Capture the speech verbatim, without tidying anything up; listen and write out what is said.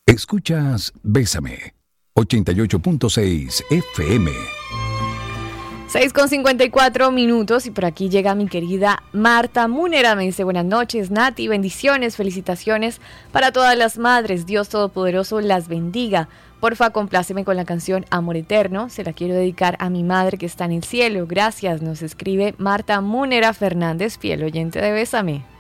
Escuchas Bésame, ochenta y ocho punto seis F M. seis con cincuenta y cuatro minutos y por aquí llega mi querida Marta Múnera. Me dice: buenas noches, Nati, bendiciones, felicitaciones para todas las madres. Dios Todopoderoso las bendiga. Porfa, compláceme con la canción Amor Eterno. Se la quiero dedicar a mi madre que está en el cielo. Gracias, nos escribe Marta Múnera Fernández, fiel oyente de Bésame.